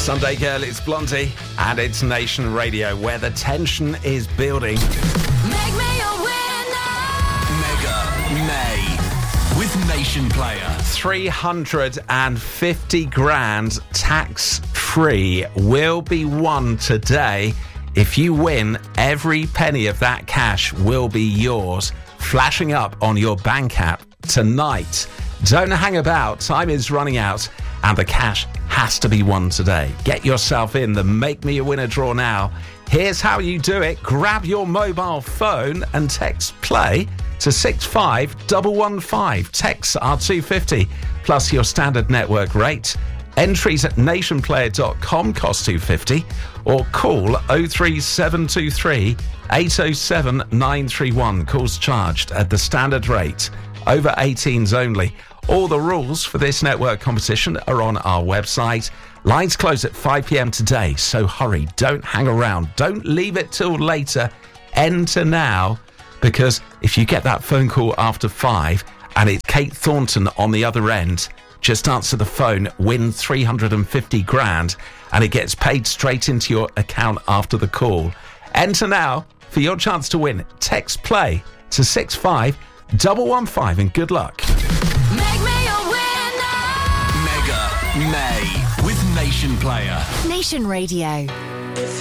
Sunday Girl, it's Blondie, and it's Nation Radio, where the tension is building. Make me a winner! Mega May with Nation Player. 350 grand tax-free will be won today. If you win, every penny of that cash will be yours, flashing up on your bank app tonight. Don't hang about, time is running out, and the cash has to be won today. Get yourself in the Make Me a Winner draw now. Here's how you do it. Grab your mobile phone and text play to 65115. Texts are $2.50 plus your standard network rate. Entries at nationplayer.com cost $2.50 or call 03723 807 931. Calls charged at the standard rate. Over 18s only. All the rules for this network competition are on our website. Lines close at 5 p.m. today, so hurry. Don't hang around. Don't leave it till later. Enter now, because if you get that phone call after 5 and it's Kate Thornton on the other end, just answer the phone, win 350 grand, and it gets paid straight into your account after the call. Enter now for your chance to win. Text play to 65115 and good luck. Make me a winner! Mega May with Nation Player. Nation Radio.